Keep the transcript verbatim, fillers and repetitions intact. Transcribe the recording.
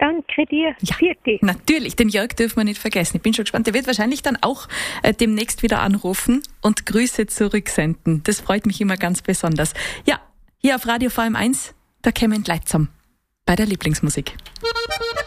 Danke dir. Ja, Vierte. natürlich. Den Jörg dürfen wir nicht vergessen. Ich bin schon gespannt. Der wird wahrscheinlich dann auch äh, demnächst wieder anrufen und Grüße zurücksenden. Das freut mich immer ganz besonders. Ja, hier auf Radio V M eins, da kämen Leid zusammen bei der Lieblingsmusik.